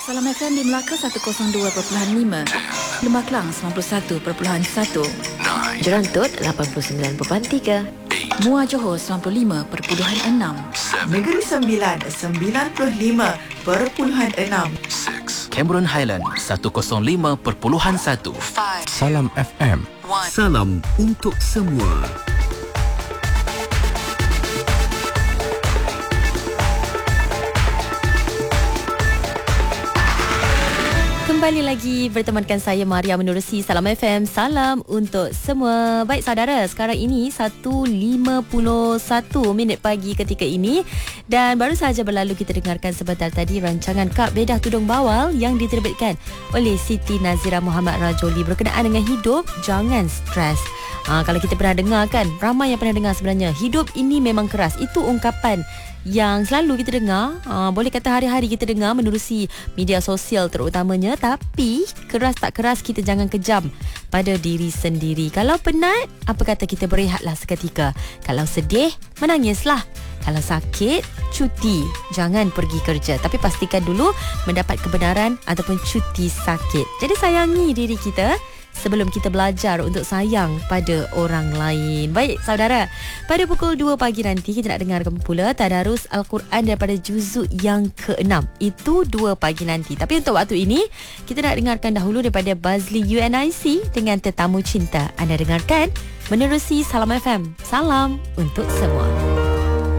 Salam FM di Melaka 102.5, Lembah Kelang 91.1, Jerantut 89.3, Muar Johor 95.6, Negeri Sembilan 95.6, Cameron Highland 105.1. Salam FM. Salam untuk semua. Kembali lagi bertemankan saya Maria menerusi Salam FM. Salam untuk semua. Baik saudara, sekarang ini 1.51 minit pagi ketika ini. Dan baru sahaja berlalu kita dengarkan sebentar tadi rancangan Kak Bedah Tudung Bawal yang diterbitkan oleh Siti Nazira Muhammad Rajoli berkenaan dengan hidup jangan stres. Kalau kita pernah dengar kan, ramai yang pernah dengar sebenarnya, hidup ini memang keras. Itu ungkapan yang selalu kita dengar, boleh kata hari-hari kita dengar menerusi media sosial terutamanya. Tapi keras tak keras, kita jangan kejam pada diri sendiri. Kalau penat, apa kata kita berehatlah seketika. Kalau sedih, menangislah. Kalau sakit, cuti. Jangan pergi kerja, tapi pastikan dulu mendapat kebenaran ataupun cuti sakit. Jadi sayangi diri kita sebelum kita belajar untuk sayang pada orang lain. Baik saudara, pada pukul 2 pagi nanti kita nak dengarkan pula tadarus Al-Quran daripada juzuk yang ke-6. Itu 2 pagi nanti. Tapi untuk waktu ini, kita nak dengarkan dahulu daripada Bazli UNIC dengan Tetamu Cinta. Anda dengarkan menerusi Salam FM. Salam untuk semua.